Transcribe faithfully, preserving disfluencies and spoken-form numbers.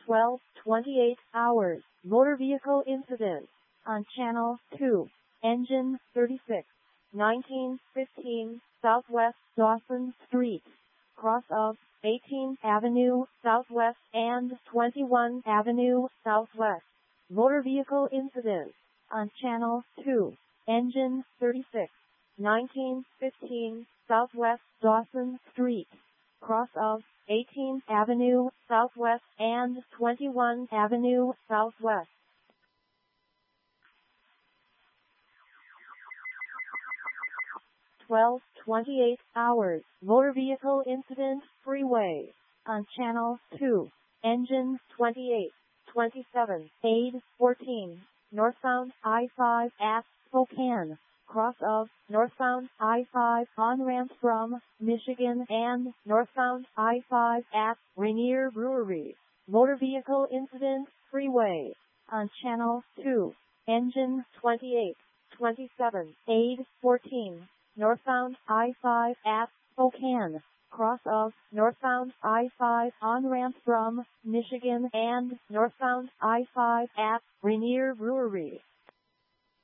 twelve twenty-eight hours, motor vehicle incident on Channel two, engine thirty-six, nineteen fifteen, Southwest Dawson Street, cross of eighteenth Avenue Southwest and twenty-first Avenue Southwest. Motor vehicle incident on Channel two, engine thirty-six, nineteen fifteen, Southwest Dawson Street, cross of eighteenth Avenue Southwest and twenty-first Avenue Southwest. twelve twenty-eight hours, motor vehicle incident, freeway on Channel two, engine twenty-eight, twenty-seven, aid fourteen, northbound I five at Spokane, cross of northbound I five on-ramp from Michigan and northbound I five at Rainier Brewery. Motor vehicle incident, freeway on Channel two, engine twenty-eight, twenty-seven, aid fourteen, northbound I five at Spokane, cross of northbound I five on-ramp from Michigan and northbound I five at Rainier Brewery.